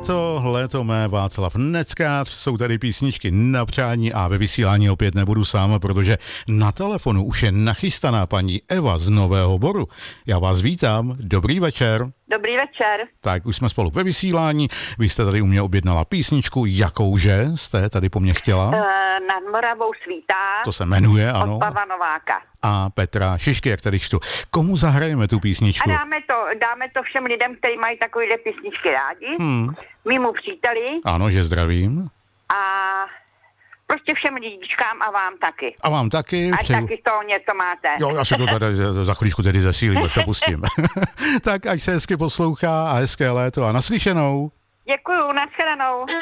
Léto mé, Václav Neckář, jsou tady písničky na přání a ve vysílání opět nebudu sám, protože na telefonu už je nachystaná paní Eva z Nového Boru. Já vás vítám, dobrý večer. Dobrý večer. Tak už jsme spolu ve vysílání, vy jste tady u mě objednala písničku, jakouže jste tady po mně chtěla? Nad Moravou svítá. To se jmenuje, ano. Od Pavla Nováka. A Petra Šišky, jak tady čtu. Komu zahrajeme tu písničku? A dáme to všem lidem, kteří mají takovýhle písničky rádi. Mýmu příteli. Ano, že zdravím. A prostě všem lidičkám a vám taky. A vám taky. A taky z toho něco máte. Jo, já si to tady za chvíličku tedy zesílím, až to pustím. Tak ať se hezky poslouchá a hezké léto a naslyšenou. Děkuju, nashledanou.